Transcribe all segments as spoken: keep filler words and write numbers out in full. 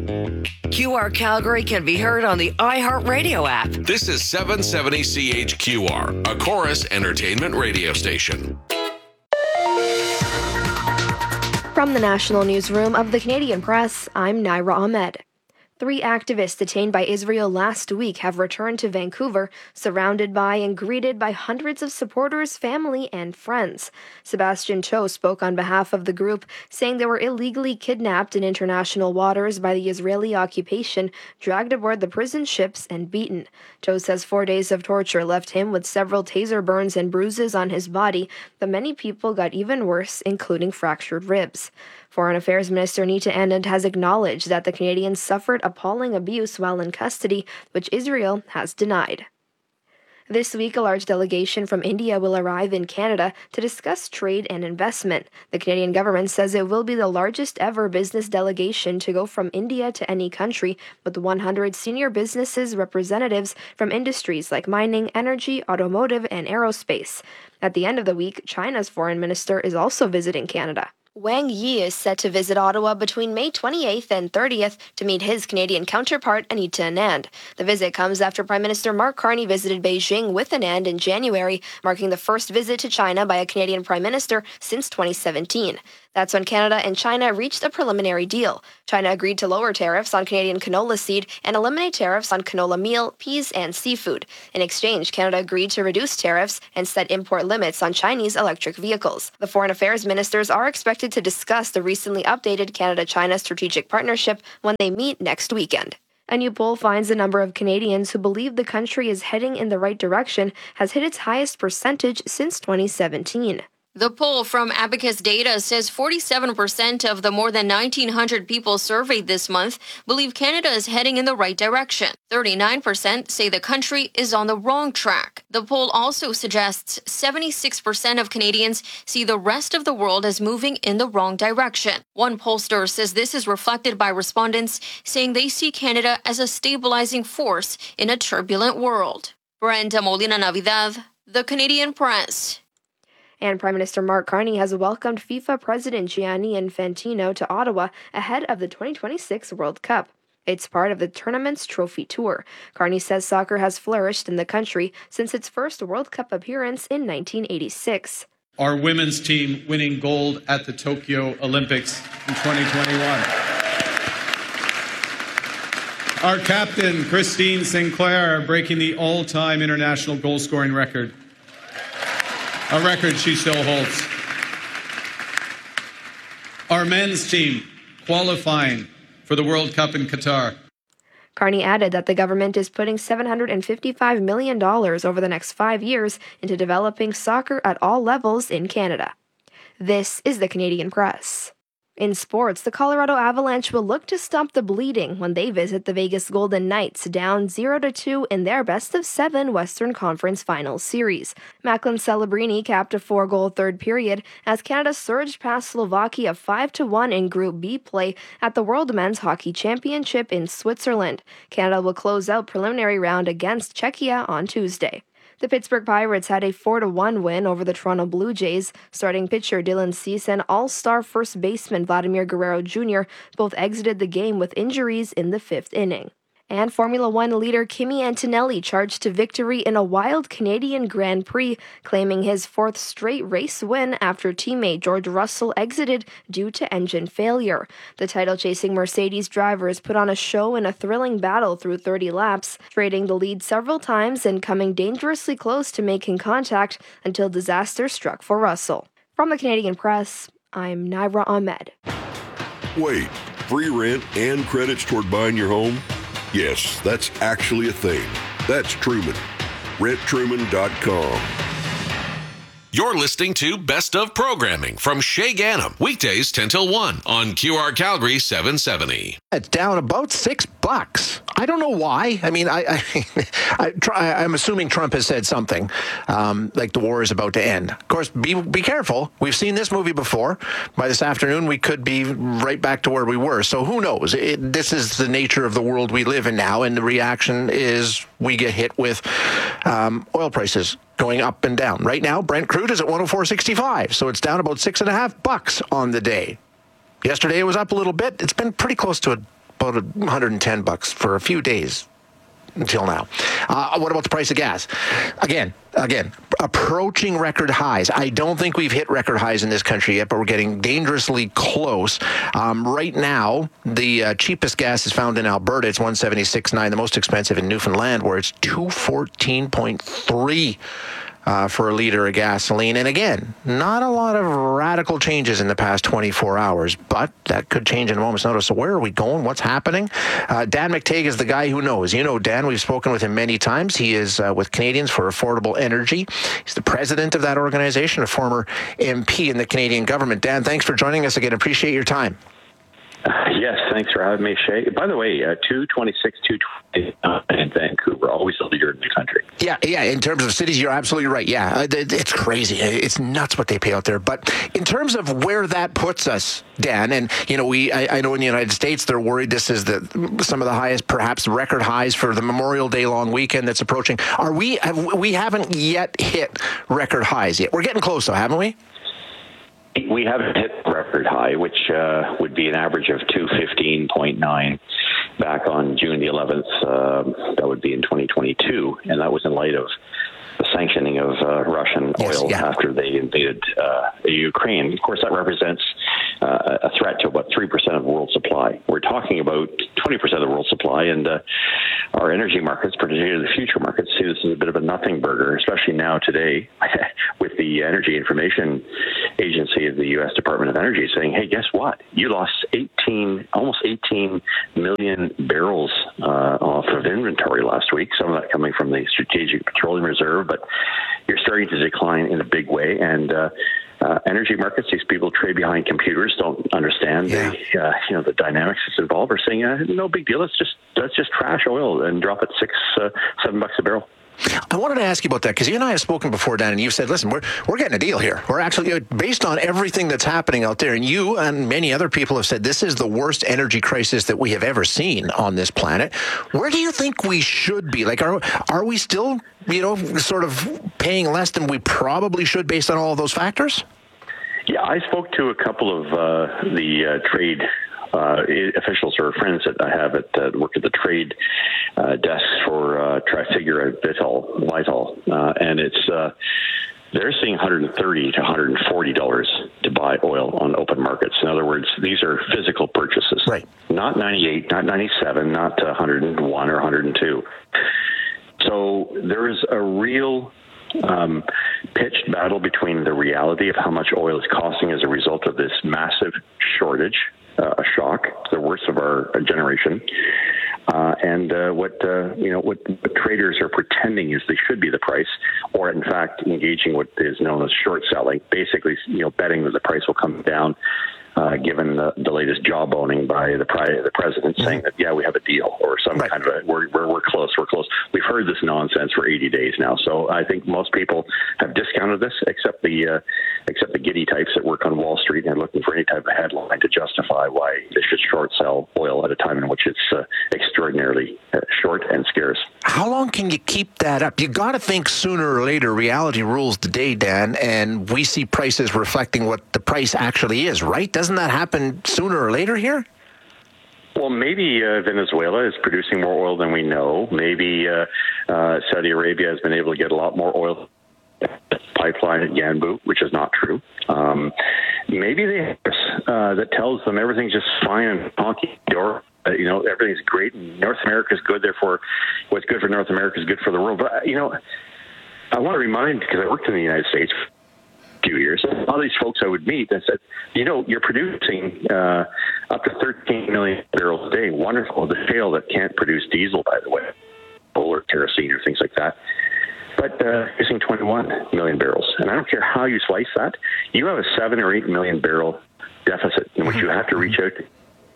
Q R Calgary can be heard on the iHeartRadio app. This is seven seventy C H Q R, a Chorus Entertainment radio station. From the National Newsroom of the Canadian Press, I'm Naira Ahmed. Three activists detained by Israel last week have returned to Vancouver, surrounded by and greeted by hundreds of supporters, family, and friends. Sebastian Cho spoke on behalf of the group, saying they were illegally kidnapped in international waters by the Israeli occupation, dragged aboard the prison ships, and beaten. Cho says four days of torture left him with several taser burns and bruises on his body, but many people got even worse, including fractured ribs. Foreign Affairs Minister Nita Anand has acknowledged that the Canadians suffered appalling abuse while in custody, which Israel has denied. This week, a large delegation from India will arrive in Canada to discuss trade and investment. The Canadian government says it will be the largest ever business delegation to go from India to any country, with one hundred senior businesses representatives from industries like mining, energy, automotive, and aerospace. At the end of the week, China's foreign minister is also visiting Canada. Wang Yi is set to visit Ottawa between May twenty-eighth and thirtieth to meet his Canadian counterpart, Anita Anand. The visit comes after Prime Minister Mark Carney visited Beijing with Anand in January, marking the first visit to China by a Canadian Prime Minister since twenty seventeen. That's when Canada and China reached a preliminary deal. China agreed to lower tariffs on Canadian canola seed and eliminate tariffs on canola meal, peas, and seafood. In exchange, Canada agreed to reduce tariffs and set import limits on Chinese electric vehicles. The foreign affairs ministers are expected to discuss the recently updated Canada-China strategic partnership when they meet next weekend. A new poll finds the number of Canadians who believe the country is heading in the right direction has hit its highest percentage since twenty seventeen. The poll from Abacus Data says forty-seven percent of the more than nineteen hundred people surveyed this month believe Canada is heading in the right direction. thirty-nine percent say the country is on the wrong track. The poll also suggests seventy-six percent of Canadians see the rest of the world as moving in the wrong direction. One pollster says this is reflected by respondents saying they see Canada as a stabilizing force in a turbulent world. Brenda Molina Navidad, The Canadian Press. And Prime Minister Mark Carney has welcomed FIFA President Gianni Infantino to Ottawa ahead of the twenty twenty-six World Cup. It's part of the tournament's trophy tour. Carney says soccer has flourished in the country since its first World Cup appearance in nineteen eighty-six. Our women's team winning gold at the Tokyo Olympics in twenty twenty-one. Our captain, Christine Sinclair, breaking the all-time international goal-scoring record. A record she still holds. Our men's team qualifying for the World Cup in Qatar. Carney added that the government is putting seven hundred fifty-five million dollars over the next five years into developing soccer at all levels in Canada. This is the Canadian Press. In sports, the Colorado Avalanche will look to stop the bleeding when they visit the Vegas Golden Knights, down zero to two in their best-of-seven Western Conference Finals series. Macklin Celebrini capped a four-goal third period as Canada surged past Slovakia five to one in Group B play at the World Men's Hockey Championship in Switzerland. Canada will close out preliminary round against Czechia on Tuesday. The Pittsburgh Pirates had a four to one win over the Toronto Blue Jays. Starting pitcher Dylan Cease and all-star first baseman Vladimir Guerrero Junior both exited the game with injuries in the fifth inning. And Formula One leader Kimi Antonelli charged to victory in a wild Canadian Grand Prix, claiming his fourth straight race win after teammate George Russell exited due to engine failure. The title-chasing Mercedes drivers put on a show in a thrilling battle through thirty laps, trading the lead several times and coming dangerously close to making contact until disaster struck for Russell. From the Canadian Press, I'm Naira Ahmed. Wait, free rent and credits toward buying your home? Yes, that's actually a thing. That's Truman. rent truman dot com. You're listening to Best of Programming from Shay Gannam, weekdays ten till one on Q R Calgary seven seventy. It's down about six bucks. I don't know why. I mean, I, I, I try, I'm assuming Trump has said something um, like the war is about to end. Of course, be be careful. We've seen this movie before. By this afternoon, we could be right back to where we were. So who knows? It, this is the nature of the world we live in now, and the reaction is we get hit with um, oil prices going up and down. Right now, Brent crude is at one oh four sixty-five, so it's down about six and a half bucks on the day. Yesterday, it was up a little bit. It's been pretty close to a about one hundred ten bucks for a few days until now. Uh, what about the price of gas? Again, again, approaching record highs. I don't think we've hit record highs in this country yet, but we're getting dangerously close. Um, right now, the uh, cheapest gas is found in Alberta. It's one seventy-six point nine. The most expensive in Newfoundland, where it's two fourteen point three. Uh, for a liter of gasoline. And again, not a lot of radical changes in the past twenty-four hours, but that could change in a moment's notice. So where are we going? What's happening? Uh, Dan McTeague is the guy who knows. You know Dan, we've spoken with him many times. He is uh, with Canadians for Affordable Energy. He's the president of that organization, a former M P in the Canadian government. Dan, thanks for joining us again. Appreciate your time. Uh, yes, thanks for having me, Shay. By the way, uh, two twenty-six, two twenty uh, in Vancouver, always the leader in the country. Yeah, yeah. In terms of cities, you're absolutely right. Yeah, uh, it's crazy. It's nuts what they pay out there. But in terms of where that puts us, Dan, and you know, we I, I know in the United States they're worried this is the some of the highest, perhaps record highs for the Memorial Day long weekend that's approaching. Are we? Have, we haven't yet hit record highs yet. We're getting close, though, haven't we? We haven't hit record high, which uh, would be an average of two fifteen point nine back on June the eleventh. Uh, that would be in twenty twenty-two, and that was in light of the sanctioning of uh, Russian yes, oil yeah. after they invaded uh, Ukraine. Of course, that represents uh, a threat to about three percent of the world supply. We're talking about twenty percent of the world supply, and uh, our energy markets, particularly the future markets, see this as a bit of a nothing burger, especially now today with the Energy Information Agency of the U S Department of Energy saying, hey, guess what? You lost eighteen, almost eighteen million barrels uh, off of inventory last week, some of that coming from the Strategic Petroleum Reserve, but you're starting to decline in a big way. And uh, uh, energy markets, these people trade behind computers, don't understand yeah. the, uh, you know, the dynamics that's involved. Are saying, uh, no big deal. Let's just let's just trash oil and drop it six, uh, seven bucks a barrel. I wanted to ask you about that because you and I have spoken before, Dan, and you've said, listen, we're we're getting a deal here. We're actually, based on everything that's happening out there, and you and many other people have said this is the worst energy crisis that we have ever seen on this planet. Where do you think we should be? Like, are are we still, you know, sort of paying less than we probably should based on all of those factors? Yeah, I spoke to a couple of uh, the uh, trade Uh, officials or friends that I have at uh, work at the trade uh, desks for uh, Trafigura Vitol, Vitol, uh, and it's uh, they're seeing one hundred thirty to one hundred forty dollars to buy oil on open markets. In other words, these are physical purchases, right? Not ninety-eight, not ninety-seven, not one hundred one or one hundred two. So there is a real Um, pitched battle between the reality of how much oil is costing as a result of this massive shortage, uh, a shock, the worst of our generation, uh, and uh, what uh, you know what, what traders are pretending is they should be the price, or in fact engaging what is known as short selling, basically you know betting that the price will come down. Uh, given the, the latest jawboning by the, pri- the president saying that, yeah, we have a deal or some right. kind of a, we're, we're, we're close, we're close. We've heard this nonsense for eighty days now. So I think most people have discounted this, except the uh, except the giddy types that work on Wall Street and are looking for any type of headline to justify why they should short sell oil at a time in which it's uh, extraordinarily uh, short and scarce. How long can you keep that up? You got to think sooner or later reality rules the day, Dan, and we see prices reflecting what the price actually is, right? Doesn't that happen sooner or later here? Well, maybe uh, Venezuela is producing more oil than we know. Maybe uh, uh, Saudi Arabia has been able to get a lot more oil pipeline at Yanbu, which is not true. Um, maybe they have uh, that tells them everything's just fine and honky door. Uh, you know, everything's great. North America is good. Therefore, what's good for North America is good for the world. But, you know, I want to remind, because I worked in the United States for a few years, a lot of these folks I would meet and said, you know, you're producing uh, up to thirteen million barrels a day. Wonderful. The shale that can't produce diesel, by the way, or kerosene or things like that. But uh, using twenty-one million barrels. And I don't care how you slice that. You have a seven or eight million barrel deficit in which you have to reach out to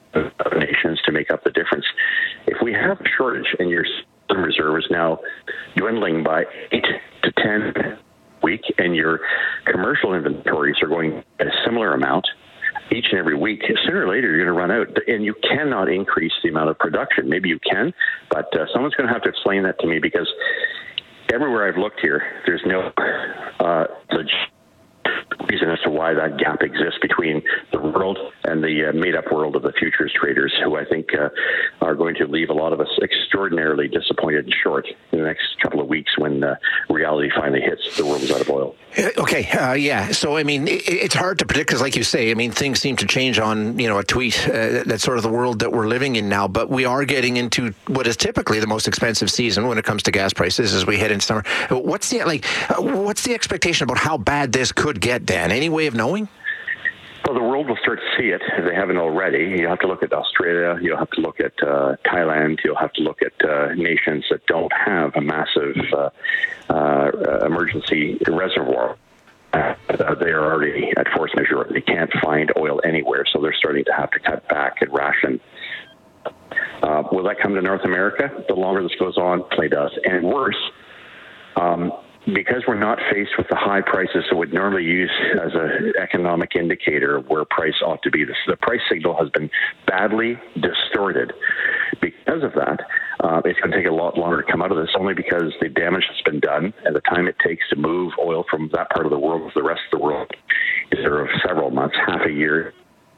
nations to make up the difference. If we have a shortage and your reserve is now dwindling by eight to ten a week, and your commercial inventories are going at a similar amount each and every week, sooner or later you're going to run out, and you cannot increase the amount of production. Maybe you can, but uh, someone's going to have to explain that to me, because everywhere I've looked here, there's no uh, legit reason as to why that gap exists between the world and the uh, made-up world of the futures traders, who I think uh, are going to leave a lot of us extraordinarily disappointed and short in the next couple of weeks when uh, reality finally hits. The world is out of oil. Okay, uh, yeah. So, I mean, it, it's hard to predict because, like you say, I mean, things seem to change on, you know, a tweet. Uh, that's sort of the world that we're living in now. But we are getting into what is typically the most expensive season when it comes to gas prices as we head into summer. What's the like? Uh, what's the expectation about how bad this could get, Dan? Any way of knowing? Well, the world will start to see it if they haven't already. You have to look at Australia. You'll have to look at uh, Thailand. You'll have to look at uh, nations that don't have a massive uh, uh, emergency reservoir. Uh, they are already at force majeure. They can't find oil anywhere, so they're starting to have to cut back and ration. Uh, will that come to North America? The longer this goes on, play does. And worse, um, because we're not faced with the high prices that would normally use as an economic indicator of where price ought to be. The, the price signal has been badly distorted. Because of that, uh, it's going to take a lot longer to come out of this, only because the damage that's been done and the time it takes to move oil from that part of the world to the rest of the world is there of several months, half a year.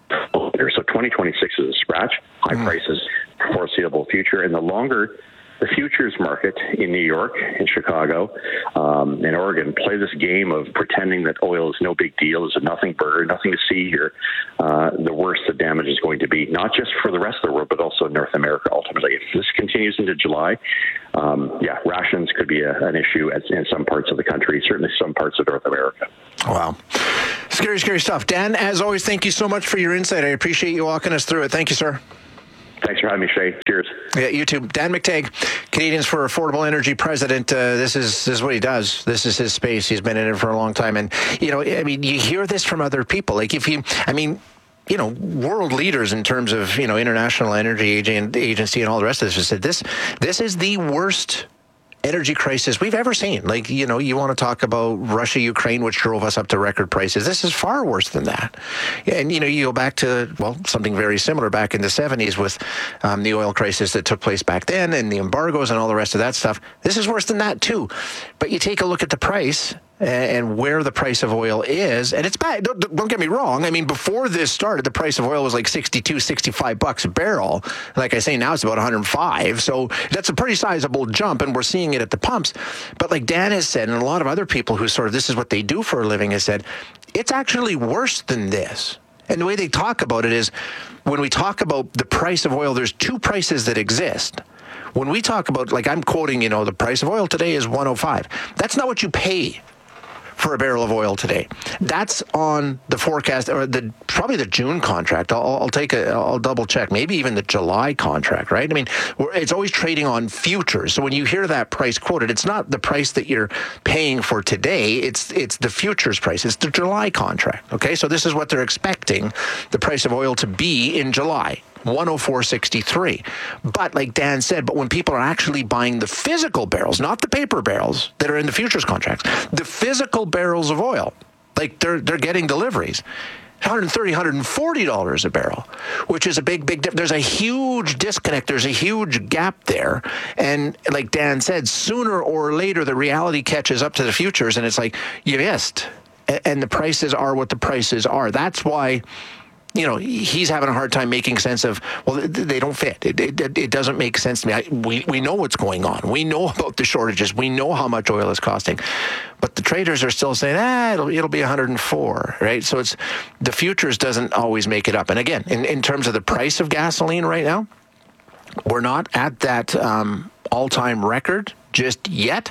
So twenty twenty-six is a scratch, high mm. prices, foreseeable future, and the longer the futures market in New York, in Chicago, um, in Oregon play this game of pretending that oil is no big deal, is a nothing burger, nothing to see here, uh, the worse the damage is going to be, not just for the rest of the world, but also North America ultimately. If this continues into July, um, yeah, rations could be a, an issue in some parts of the country, certainly some parts of North America. Wow. Scary, scary stuff. Dan, as always, thank you so much for your insight. I appreciate you walking us through it. Thank you, sir. Thanks for having me, Shay. Cheers. Yeah, you too. Dan McTeague, Canadians for Affordable Energy president. Uh, this is this is what he does. This is his space. He's been in it for a long time. And, you know, I mean, you hear this from other people. Like if you, I mean, you know, world leaders in terms of, you know, International Energy Agency and all the rest of this have said this, this is the worst energy crisis we've ever seen. Like, you know, you want to talk about Russia, Ukraine, which drove us up to record prices. This is far worse than that. And, you know, you go back to, well, something very similar back in the seventies with um, the oil crisis that took place back then and the embargoes and all the rest of that stuff. This is worse than that, too. But you take a look at the price and where the price of oil is, and it's bad. Don't, don't get me wrong. I mean, before this started, the price of oil was like sixty-two, sixty-five bucks a barrel. Like I say, now it's about one hundred five. So that's a pretty sizable jump, and we're seeing it at the pumps. But like Dan has said, and a lot of other people who sort of, this is what they do for a living, has said, it's actually worse than this. And the way they talk about it is, when we talk about the price of oil, there's two prices that exist. When we talk about, like I'm quoting, you know, the price of oil today is one oh five. That's not what you pay for a barrel of oil today. That's on the forecast, or the probably the June contract. I'll, I'll take a, I'll double check. Maybe even the July contract, right? I mean, we're, it's always trading on futures. So when you hear that price quoted, it's not the price that you're paying for today. It's it's the futures price. It's the July contract. Okay, so this is what they're expecting the price of oil to be in July. one oh four sixty-three. But like Dan said, but when people are actually buying the physical barrels, not the paper barrels that are in the futures contracts, the physical barrels of oil, like they're they're getting deliveries, one hundred thirty dollars, one hundred forty dollars a barrel, which is a big, big, there's a huge disconnect. There's a huge gap there. And like Dan said, sooner or later, the reality catches up to the futures and it's like, you missed. And the prices are what the prices are. That's why, you know, he's having a hard time making sense of, well, they don't fit. It, it, it doesn't make sense to me. I, we, we know what's going on. We know about the shortages. We know how much oil is costing. But the traders are still saying, ah, it'll, it'll be one hundred four, right? So it's the futures doesn't always make it up. And again, in, in terms of the price of gasoline right now, we're not at that um, all-time record just yet,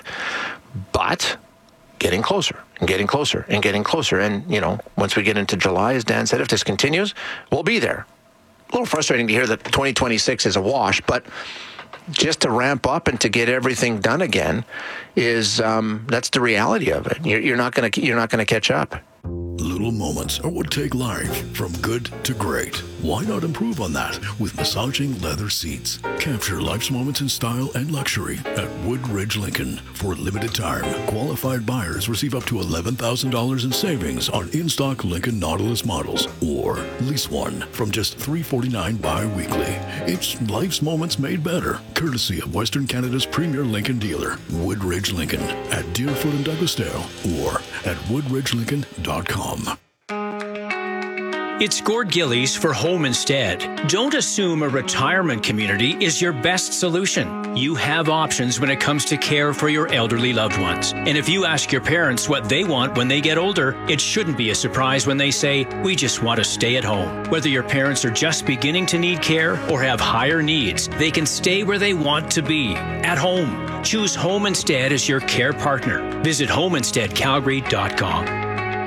but getting closer and getting closer and getting closer. And, you know, once we get into July, as Dan said, if this continues, we'll be there. A little frustrating to hear that twenty twenty-six is a wash, but just to ramp up and to get everything done again is, um, that's the reality of it. You're, you're not going to, you're not going to catch up. Little moments are what take life from good to great. Why not improve on that with massaging leather seats? Capture life's moments in style and luxury at Woodridge Lincoln. For a limited time, qualified buyers receive up to eleven thousand dollars in savings on in-stock Lincoln Nautilus models, or lease one from just three hundred forty-nine dollars bi-weekly. It's life's moments made better, courtesy of Western Canada's premier Lincoln dealer, Woodridge Lincoln, at Deerfoot and Douglasdale, or at woodridge lincoln dot dot com. It's Gord Gillies for Home Instead. Don't assume a retirement community is your best solution. You have options when it comes to care for your elderly loved ones. And if you ask your parents what they want when they get older, it shouldn't be a surprise when they say, we just want to stay at home. Whether your parents are just beginning to need care or have higher needs, they can stay where they want to be, at home. Choose Home Instead as your care partner. Visit home instead calgary dot com.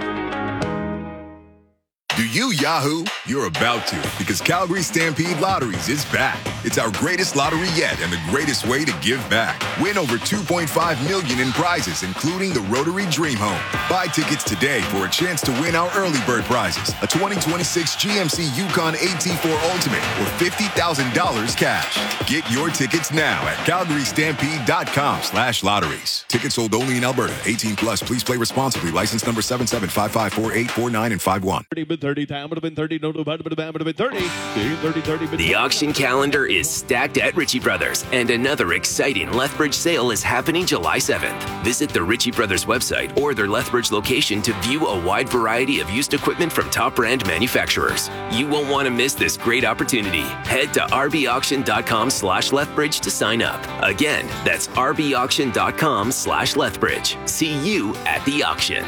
Do you Yahoo? You're about to, because Calgary Stampede Lotteries is back. It's our greatest lottery yet and the greatest way to give back. Win over two point five million dollars in prizes, including the Rotary Dream Home. Buy tickets today for a chance to win our early bird prizes, a twenty twenty-six G M C Yukon A T four Ultimate, or fifty thousand dollars cash. Get your tickets now at calgary stampede dot com slash lotteries. Tickets sold only in Alberta. eighteen plus. Please play responsibly. License number seven seven five five four eight four nine and five one. thirty, time would have been thirty, no, no, would have been thirty, thirty, thirty. The auction calendar is stacked at Ritchie Brothers, and another exciting Lethbridge sale is happening July seventh. Visit the Ritchie Brothers website or their Lethbridge location to view a wide variety of used equipment from top brand manufacturers. You won't want to miss this great opportunity. Head to r b auction dot com slash Lethbridge to sign up. Again, that's r b auction dot com slash Lethbridge. See you at the auction.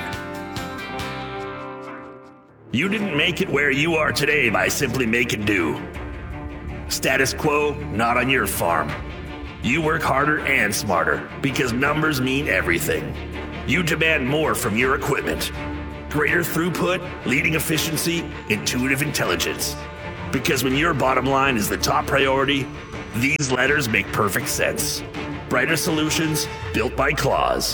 You didn't make it where you are today by simply making do. Status quo, not on your farm. You work harder and smarter because numbers mean everything. You demand more from your equipment. Greater throughput, leading efficiency, intuitive intelligence. Because when your bottom line is the top priority, these letters make perfect sense. Brighter solutions built by Claws.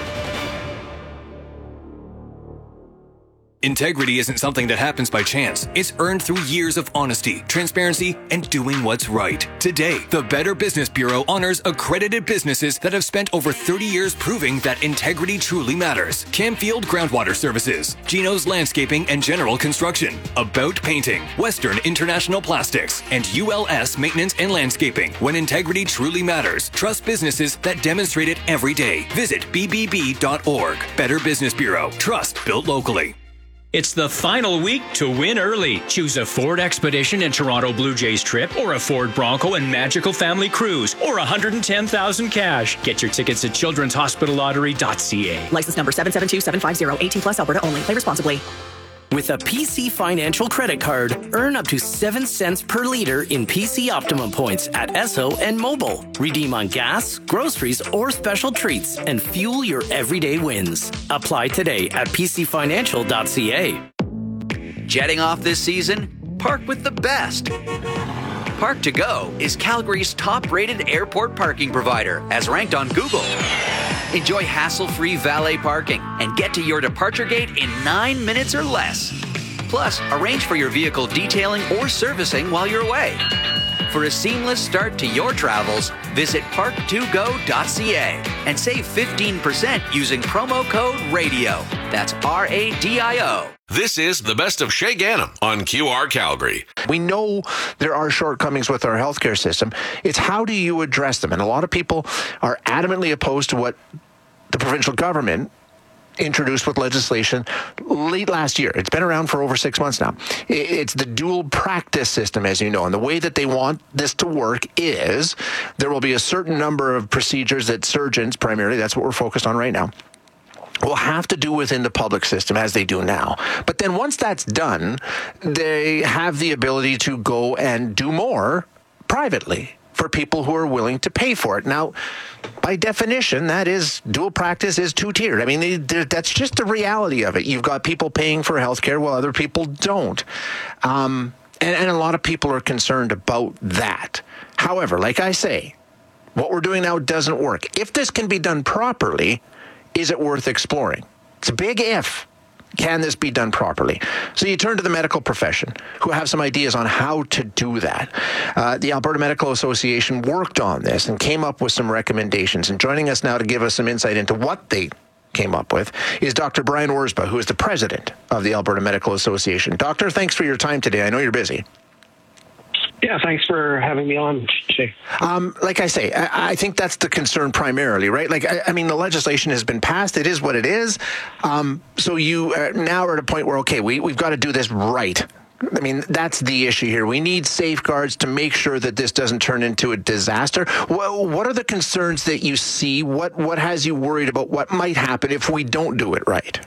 Integrity isn't something that happens by chance. It's earned through years of honesty, transparency, and doing what's right. Today, the Better Business Bureau honors accredited businesses that have spent over thirty years proving that integrity truly matters. Camfield Groundwater Services, Gino's Landscaping and General Construction, About Painting, Western International Plastics, and U L S Maintenance and Landscaping. When integrity truly matters, trust businesses that demonstrate it every day. Visit b b b dot org. Better Business Bureau. Trust built locally. It's the final week to win early. Choose a Ford Expedition and Toronto Blue Jays trip, or a Ford Bronco and Magical Family Cruise, or one hundred ten thousand cash. Get your tickets at children's hospital lottery dot c a. License number seven seven two seven five zero, eighteen plus, Alberta only. Play responsibly. With a P C Financial credit card, earn up to seven cents per liter in P C Optimum points at Esso and Mobile. Redeem on gas, groceries, or special treats and fuel your everyday wins. Apply today at p c financial dot c a. Jetting off this season? Park with the best. Park to Go is Calgary's top-rated airport parking provider, as ranked on Google. Enjoy hassle-free valet parking and get to your departure gate in nine minutes or less. Plus, arrange for your vehicle detailing or servicing while you're away. For a seamless start to your travels, visit park to go dot c a and save fifteen percent using promo code RADIO. That's R A D I O. This is the Best of Shay Ganem on Q R Calgary. We know there are shortcomings with our healthcare system. It's how do you address them? And a lot of people are adamantly opposed to what the provincial government introduced with legislation late last year. It's been around for over six months now. It's the dual practice system, as you know, and the way that they want this to work is there will be a certain number of procedures that surgeons, primarily, that's what we're focused on right now, will have to do within the public system as they do now. But then once that's done, they have the ability to go and do more privately for people who are willing to pay for it. Now, by definition, that is, dual practice is two-tiered. I mean, they, that's just the reality of it. You've got people paying for healthcare while other people don't. Um, and, and a lot of people are concerned about that. However, like I say, what we're doing now doesn't work. If this can be done properly, is it worth exploring? It's a big if. Can this be done properly? So you turn to the medical profession, who have some ideas on how to do that. Uh, the Alberta Medical Association worked on this and came up with some recommendations. And joining us now to give us some insight into what they came up with is Doctor Brian Worsba, who is the president of the Alberta Medical Association. Doctor, thanks for your time today. I know you're busy. Yeah, thanks for having me on, Shay. Um, like I say, I, I think that's the concern primarily, right? Like, I, I mean, the legislation has been passed. It is what it is. Um, so you uh, now are at a point where, okay, we, we've got to do this right. I mean, that's the issue here. We need safeguards to make sure that this doesn't turn into a disaster. What, what are the concerns that you see? What, what has you worried about what might happen if we don't do it right?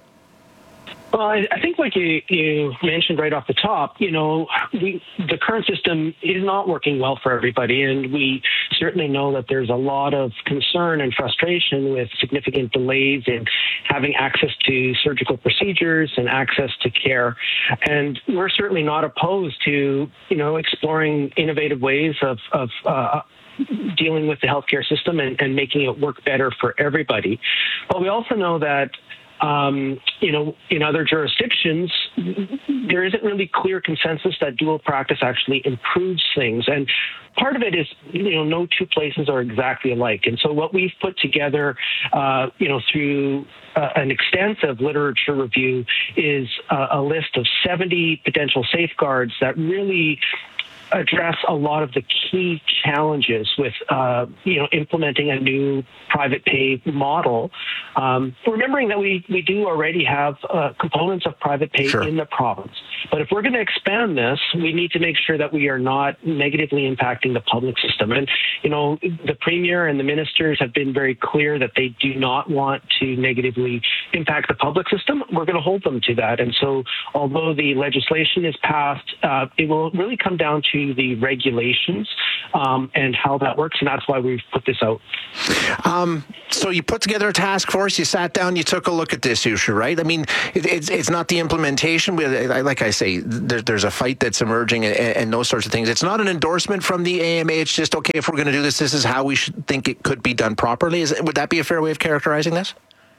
Well, I, I think like you, you mentioned right off the top, you know, we, the current system is not working well for everybody, and we certainly know that there's a lot of concern and frustration with significant delays in having access to surgical procedures and access to care. And we're certainly not opposed to, you know, exploring innovative ways of, of uh, dealing with the healthcare system and, and making it work better for everybody. But we also know that Um, you know, in other jurisdictions, there isn't really clear consensus that dual practice actually improves things. And part of it is, you know, no two places are exactly alike. And so what we've put together, uh, you know, through uh, an extensive literature review is uh, a list of seventy potential safeguards that really address a lot of the key challenges with, uh, you know, implementing a new private pay model. Um, remembering that we, we do already have uh, components of private pay sure. in the province. But if we're going to expand this, we need to make sure that we are not negatively impacting the public system. And, you know, the Premier and the ministers have been very clear that they do not want to negatively impact the public system. We're going to hold them to that. And so although the legislation is passed, uh, it will really come down to the regulations um, and how that works, and that's why we've put this out. Um, so you put together a task force, you sat down, you took a look at this issue, right? I mean, it, it's it's not the implementation. We, like I say, there, there's a fight that's emerging and, and those sorts of things. It's not an endorsement from the A M A. It's just, okay, if we're going to do this, this is how we should think it could be done properly. Is, would that be a fair way of characterizing this?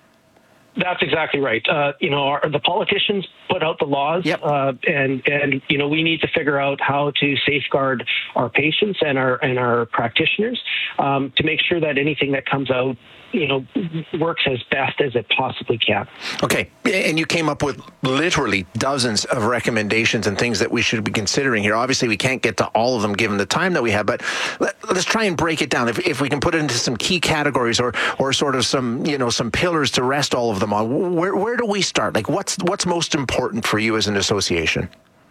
That's exactly right. Uh, you know, our, the politicians put out the laws, yep. uh, and and you know we need to figure out how to safeguard our patients and our and our practitioners um, to make sure that anything that comes out, you know, works as best as it possibly can. Okay, and you came up with literally dozens of recommendations and things that we should be considering here. Obviously, we can't get to all of them given the time that we have, but let, let's try and break it down. If if we can put it into some key categories or or sort of some you know some pillars to rest all of them on, where where do we start? Like, what's what's most important for you as an association?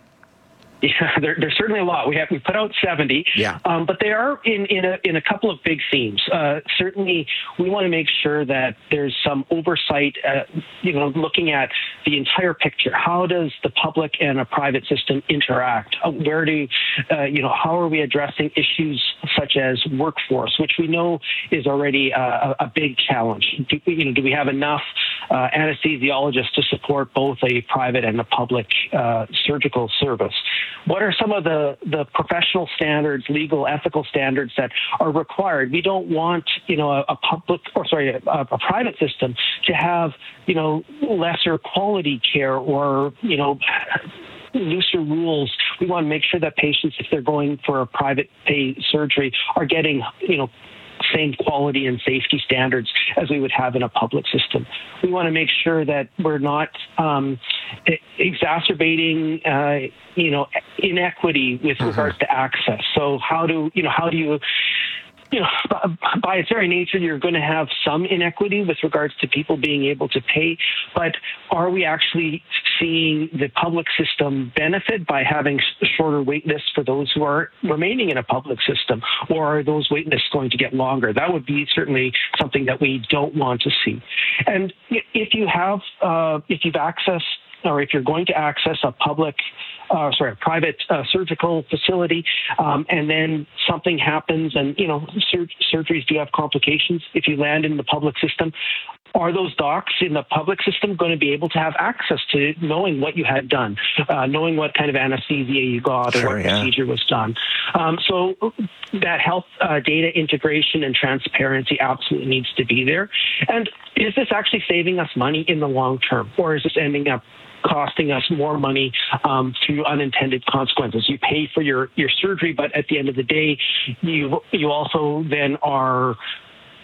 Yeah, there, there's certainly a lot. We have we put out seventy, yeah. um, but they are in in a in a couple of big themes. Uh, certainly, we want to make sure that there's some oversight. Uh, you know, looking at the entire picture. How does the public and a private system interact? Uh, where do uh, you know? How are we addressing issues such as workforce, which we know is already a, a big challenge? Do, you know, do we have enough uh, anesthesiologists to support both a private and a public uh, surgical service? What are some of the, the professional standards, legal, ethical standards that are required? We don't want, you know, a, a public or sorry, a, a private system to have, you know, lesser quality care or, you know, looser rules. We want to make sure that patients, if they're going for a private pay surgery, are getting, you know, same quality and safety standards as we would have in a public system. We want to make sure that we're not um, exacerbating, uh, you know, inequity with mm-hmm. regards to access. So how do you know how do you You know, by its very nature, you're going to have some inequity with regards to people being able to pay. But are we actually seeing the public system benefit by having shorter wait lists for those who are remaining in a public system? Or are those wait lists going to get longer? That would be certainly something that we don't want to see. And if you have, uh, if you've accessed, or if you're going to access a public Uh, sorry, a private uh, surgical facility, um, and then something happens, and you know, sur- surgeries do have complications. If you land in the public system, are those docs in the public system going to be able to have access to knowing what you had done, uh, knowing what kind of anesthesia you got, or sure, what yeah. procedure was done? Um, so that health uh, data integration and transparency absolutely needs to be there. And is this actually saving us money in the long term, or is this ending up costing us more money um, through unintended consequences? You pay for your, your surgery, but at the end of the day, you you also then are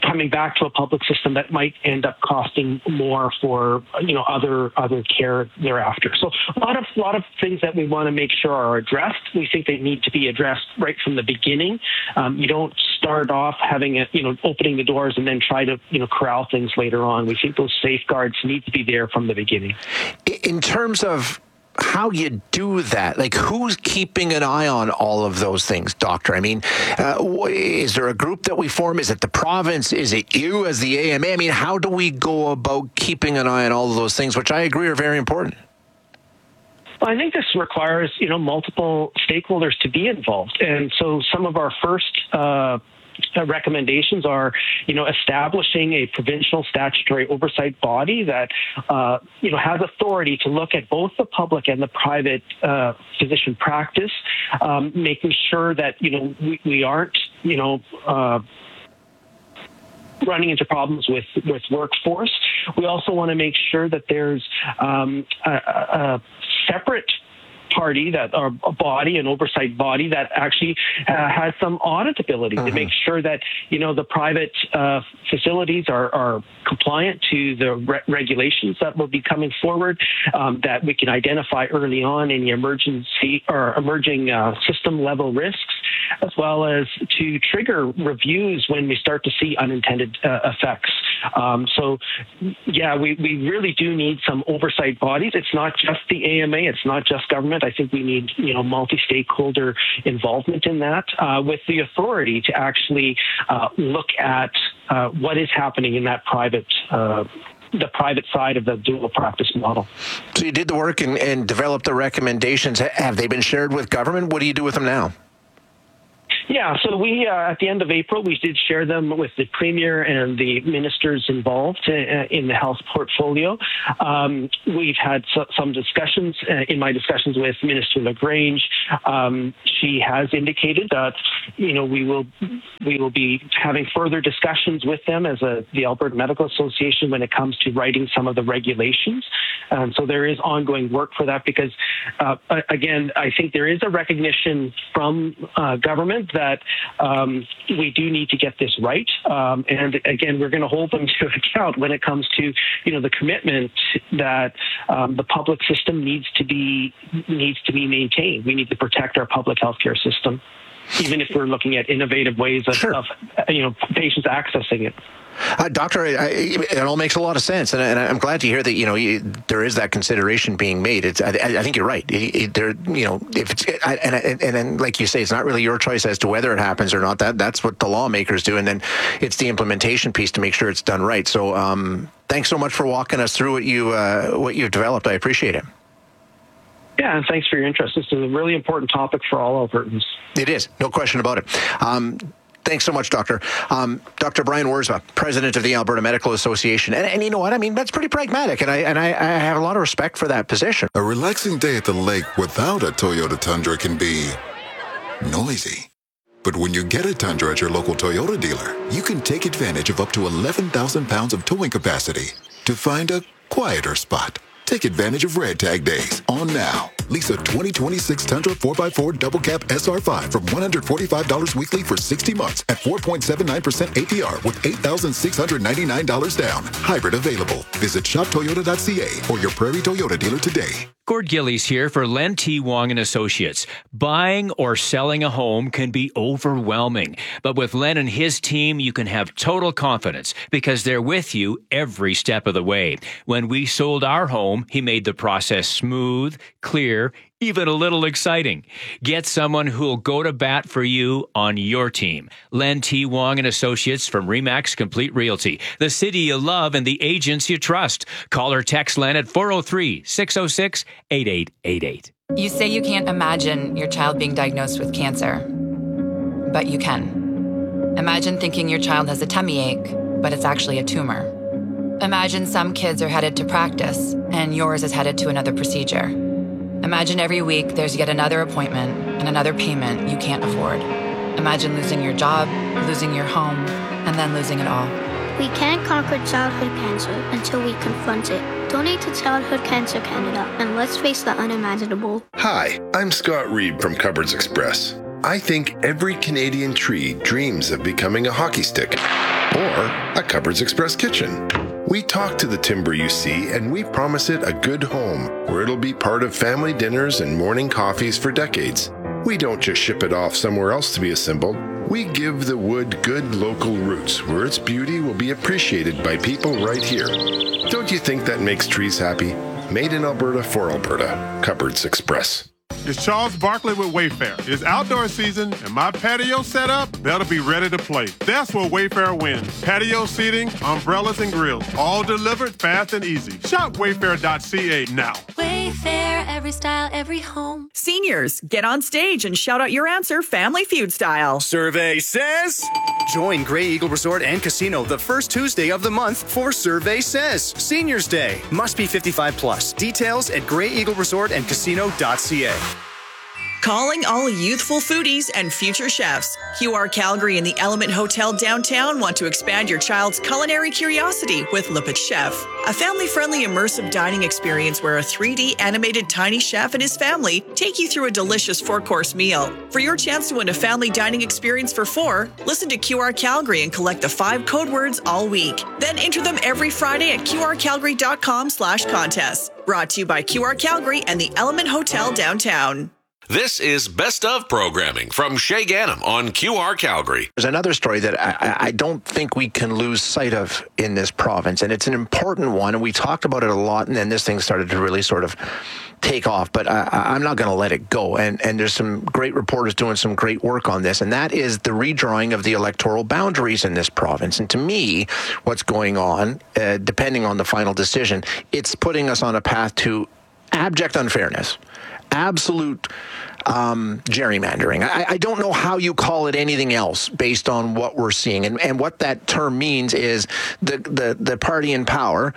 coming back to a public system that might end up costing more for, you know, other other care thereafter. So a lot of a lot of things that we want to make sure are addressed. We think they need to be addressed right from the beginning. Um, you don't start off having a, you know, opening the doors and then try to, you know, corral things later on. We think those safeguards need to be there from the beginning. In terms of how you do that, like who's keeping an eye on all of those things, Doctor? I mean, uh, is there a group that we form? Is it the province? Is it you as the A M A? I mean, how do we go about keeping an eye on all of those things, which I agree are very important? Well, I think this requires, you know, multiple stakeholders to be involved. And so some of our first uh, recommendations are, you know, establishing a provincial statutory oversight body that, uh, you know, has authority to look at both the public and the private uh, physician practice, um, making sure that, you know, we, we aren't, you know, uh, running into problems with, with workforce. We also want to make sure that there's um, a, a separate party, that or a body, an oversight body that actually uh, has some auditability uh-huh. to make sure that, you know, the private uh, facilities are, are compliant to the re- regulations that will be coming forward, um, that we can identify early on any emergency or emerging uh, system level risks, as well as to trigger reviews when we start to see unintended uh, effects. Um, so, yeah, we, we really do need some oversight bodies. It's not just the A M A. It's not just government. I think we need, you know, multi-stakeholder involvement in that, uh, with the authority to actually uh, look at uh, what is happening in that private uh the private side of the dual practice model. So you did the work and, and developed the recommendations. Have they been shared with government? What do you do with them now? Yeah, so we, uh, at the end of April, we did share them with the Premier and the ministers involved uh, in the health portfolio. Um, we've had so, some discussions, uh, in my discussions with Minister LaGrange. Um, she has indicated that, you know, we will we will be having further discussions with them as a, the Alberta Medical Association when it comes to writing some of the regulations. Um, so there is ongoing work for that because, uh, again, I think there is a recognition from uh, government that um, we do need to get this right. Um, and again, we're going to hold them to account when it comes to, you know, the commitment that um, the public system needs to be needs to be maintained. We need to protect our public healthcare system, even if we're looking at innovative ways of, sure. of you know, patients accessing it. Uh, doctor, I, I, it all makes a lot of sense, and, and I'm glad to hear that, you know, you, there is that consideration being made. It's, I, I think you're right. It, it, there, you know, if it's I, and, and and then, like you say, it's not really your choice as to whether it happens or not. That that's what the lawmakers do, and then it's the implementation piece to make sure it's done right. So, um, thanks so much for walking us through what you uh, what you've developed. I appreciate it. Yeah, and thanks for your interest. This is a really important topic for all Albertans. It is, no question about it. Um, Thanks so much, Doctor. Um, Doctor Brian Wurzba, President of the Alberta Medical Association. And, and you know what? I mean, that's pretty pragmatic, and I and I, I have a lot of respect for that position. A relaxing day at the lake without a Toyota Tundra can be noisy. But when you get a Tundra at your local Toyota dealer, you can take advantage of up to eleven thousand pounds of towing capacity to find a quieter spot. Take advantage of Red Tag Days on now. Lease a twenty twenty-six Tundra four by four Double Cab S R five from one hundred forty-five dollars weekly for sixty months at four point seven nine percent A P R with eight thousand six hundred ninety-nine dollars down. Hybrid available. Visit shop toyota dot c a or your Prairie Toyota dealer today. Gord Gillies here for Len T. Wong and Associates. Buying or selling a home can be overwhelming, but with Len and his team, you can have total confidence because they're with you every step of the way. When we sold our home, he made the process smooth, clear, even a little exciting. Get someone who'll go to bat for you on your team. Len T. Wong and Associates from Remax Complete Realty, the city you love and the agents you trust. Call or text Len at four oh three, six oh six, eight eight eight eight. You say you can't imagine your child being diagnosed with cancer, but you can. Imagine thinking your child has a tummy ache, but it's actually a tumor. Imagine some kids are headed to practice and yours is headed to another procedure. Imagine every week there's yet another appointment and another payment you can't afford. Imagine losing your job, losing your home, and then losing it all. We can't conquer childhood cancer until we confront it. Donate to Childhood Cancer Canada and let's face the unimaginable. Hi, I'm Scott Reed from Cupboards Express. I think every Canadian tree dreams of becoming a hockey stick or a Cupboards Express kitchen. We talk to the timber you see, and we promise it a good home where it'll be part of family dinners and morning coffees for decades. We don't just ship it off somewhere else to be assembled. We give the wood good local roots where its beauty will be appreciated by people right here. Don't you think that makes trees happy? Made in Alberta for Alberta. Cupboards Express. It's Charles Barkley with Wayfair. It's outdoor season, and my patio set up, that'll be ready to play. That's where Wayfair wins. Patio seating, umbrellas, and grills, all delivered fast and easy. Shop wayfair dot c a now. Wayfair, every style, every home. Seniors, get on stage and shout out your answer Family Feud style. Survey says... Join Grey Eagle Resort and Casino the first Tuesday of the month for Survey Says Seniors Day. Must be fifty-five plus. Details at grey eagle resort and casino dot c a. Calling all youthful foodies and future chefs. Q R Calgary and the Element Hotel downtown want to expand your child's culinary curiosity with Le Petit Chef, a family-friendly immersive dining experience where a three D animated tiny chef and his family take you through a delicious four-course meal. For your chance to win a family dining experience for four, listen to Q R Calgary and collect the five code words all week. Then enter them every Friday at q r calgary dot com slash contest. Brought to you by Q R Calgary and the Element Hotel downtown. This is Best of Programming from Shay Ganem on Q R Calgary. There's another story that I, I don't think we can lose sight of in this province, and it's an important one, and we talked about it a lot, and then this thing started to really sort of take off, but I, I'm not going to let it go. And, and there's some great reporters doing some great work on this, and that is the redrawing of the electoral boundaries in this province. And to me, what's going on, uh, depending on the final decision, it's putting us on a path to abject unfairness. Absolute um, gerrymandering. I, I don't know how you call it anything else based on what we're seeing. And, and what that term means is the, the, the party in power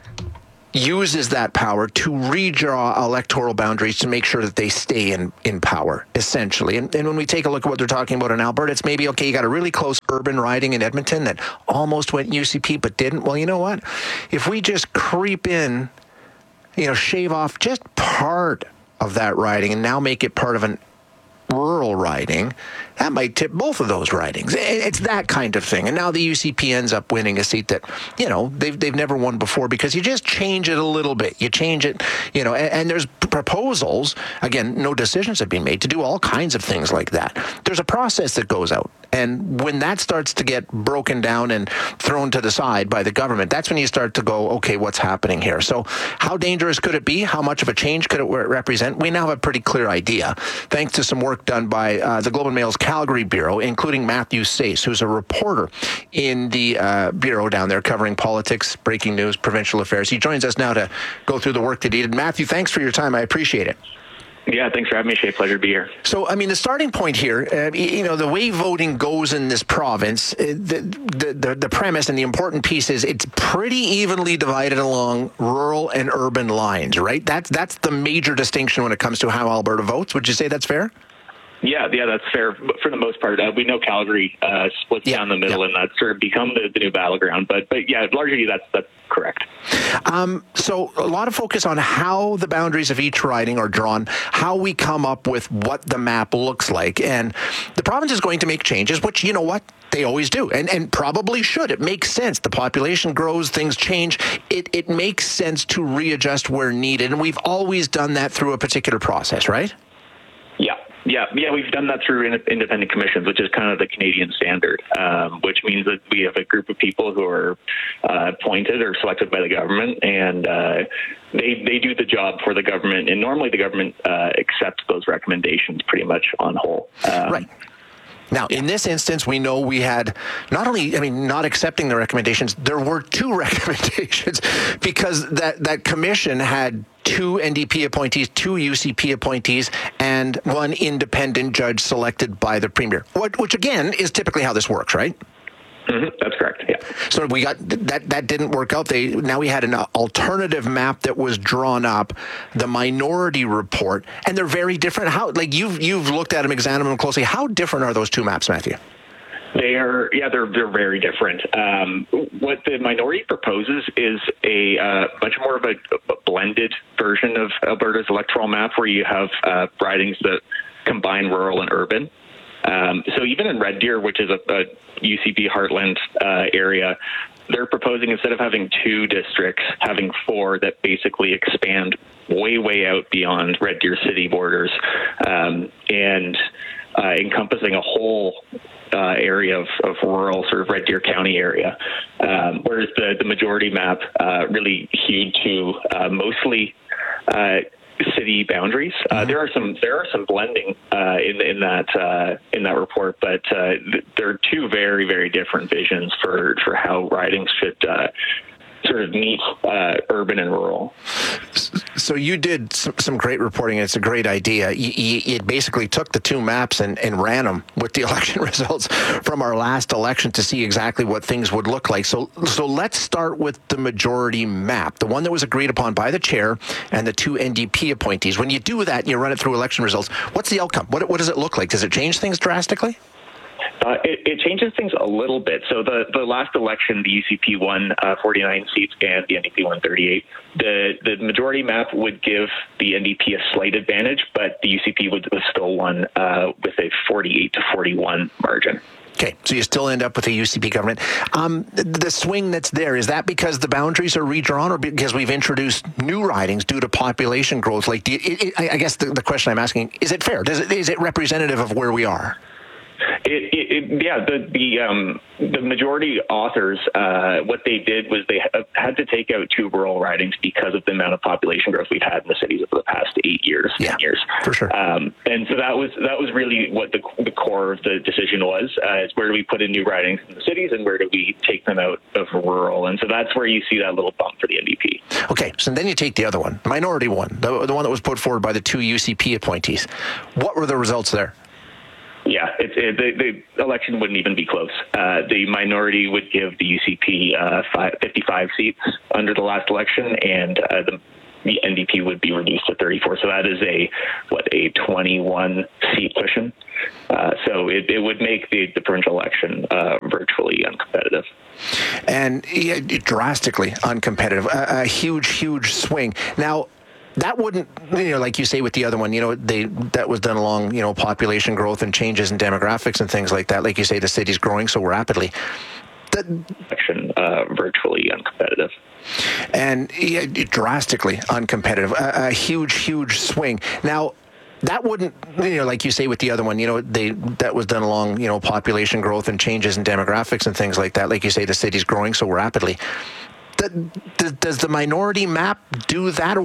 uses that power to redraw electoral boundaries to make sure that they stay in, in power, essentially. And, and when we take a look at what they're talking about in Alberta, it's maybe, okay, you got a really close urban riding in Edmonton that almost went U C P but didn't. Well, you know what? If we just creep in, you know, shave off just part of that riding and now make it part of an rural riding, that might tip both of those ridings. It's that kind of thing. And now the U C P ends up winning a seat that, you know, they've they've never won before because you just change it a little bit. You change it, you know, and, and there's proposals, again, no decisions have been made to do all kinds of things like that. There's a process that goes out. And when that starts to get broken down and thrown to the side by the government, that's when you start to go, okay, what's happening here? So how dangerous could it be? How much of a change could it represent? We now have a pretty clear idea, thanks to some work done by uh, the Globe and Mail's Calgary Bureau, including Matthew Sace, who's a reporter in the uh, Bureau down there covering politics, breaking news, provincial affairs. He joins us now to go through the work that he did. Matthew, thanks for your time. I appreciate it. Yeah, thanks for having me, Shay. Pleasure to be here. So, I mean, the starting point here, uh, you know, the way voting goes in this province, uh, the, the, the, the premise and the important piece is it's pretty evenly divided along rural and urban lines, right? That's, that's the major distinction when it comes to how Alberta votes. Would you say that's fair? Yeah, yeah, that's fair for the most part. Uh, we know Calgary uh, splits yeah, down the middle, yeah. and that's sort of become the, the new battleground. But, but yeah, largely that's that's correct. Um, so a lot of focus on how the boundaries of each riding are drawn, how we come up with what the map looks like, and the province is going to make changes, which, you know what, they always do, and and probably should. It makes sense. The population grows, things change. It it makes sense to readjust where needed, and we've always done that through a particular process, right? Yeah. Yeah, yeah, we've done that through independent commissions, which is kind of the Canadian standard, um, which means that we have a group of people who are uh, appointed or selected by the government, and uh, they they do the job for the government. And normally the government uh, accepts those recommendations pretty much on whole. Um, right. Now, in this instance, we know we had not only, I mean, not accepting the recommendations, there were two recommendations because that, that commission had two N D P appointees, two U C P appointees, and one independent judge selected by the premier, which, again, is typically how this works, right? Mm-hmm. That's correct, yeah. So we got that that didn't work out. They now we had an alternative map that was drawn up, the minority report, and they're very different. How, like, you've you've looked at them, examined them closely. How different are those two maps, Matthew? They are, yeah, they're they're very different. Um, what the minority proposes is a uh, much more of a, a blended version of Alberta's electoral map, where you have uh, ridings that combine rural and urban. Um, so even in Red Deer, which is a, a U C P heartland uh, area, they're proposing, instead of having two districts, having four that basically expand way, way out beyond Red Deer city borders, um, and uh, encompassing a whole uh, area of, of rural sort of Red Deer County area. Um, whereas the, the majority map uh, really hewed to uh, mostly uh, city boundaries. Uh, there are some there are some blending uh, in in that uh, in that report, but uh, th- there are two very very different visions for for how ridings should uh, sort of meet uh, urban and rural. So you did some, some great reporting, and it's a great idea. You, you, you basically took the two maps and, and ran them with the election results from our last election to see exactly what things would look like. So, so let's start with the majority map, the one that was agreed upon by the chair and the two N D P appointees. When you do that and you run it through election results, what's the outcome? What, what does it look like? Does it change things drastically? Uh, it, it changes things a little bit. So the, the last election, the U C P won uh, forty-nine seats and the N D P won thirty-eight. The the majority map would give the N D P a slight advantage, but the U C P would, would still won uh, with a forty-eight to forty-one margin. Okay, so you still end up with a U C P government. Um, the swing that's there, is that because the boundaries are redrawn or because we've introduced new ridings due to population growth? Like, do you, it, it, I guess the, the question I'm asking, is it fair? Does it, is it representative of where we are? It, it, it, yeah, the the um, the majority authors, uh, what they did was they ha- had to take out two rural ridings because of the amount of population growth we've had in the cities over the past eight years, yeah, ten years. For sure. Um, and so that was that was really what the the core of the decision was: uh, is where do we put in new ridings in the cities, and where do we take them out of rural? And so that's where you see that little bump for the N D P. Okay, so then you take the other one, minority one, the the one that was put forward by the two U C P appointees. What were the results there? Yeah, it, it, the, the election wouldn't even be close. Uh, the minority would give the U C P uh, five, fifty-five seats under the last election, and uh, the, the N D P would be reduced to thirty-four. So that is a, what, a twenty-one seat cushion. Uh, so it, it would make the, the provincial election uh, virtually uncompetitive. And yeah, drastically uncompetitive. A, a huge, huge swing. Now, that wouldn't, you know, like you say with the other one, you know, they that was done along, you know, population growth and changes in demographics and things like that. Like you say, the city's growing so rapidly. That election uh, virtually uncompetitive. And yeah, drastically uncompetitive. A, a huge, huge swing. Now, that wouldn't, you know, like you say with the other one, you know, they that was done along, you know, population growth and changes in demographics and things like that. Like you say, the city's growing so rapidly. That, does the minority map do that?